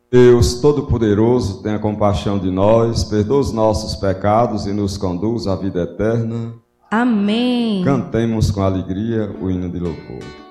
Deus Todo-Poderoso, tenha compaixão de nós, perdoa os nossos pecados e nos conduz à vida eterna. Amém. Cantemos com alegria o hino de louvor.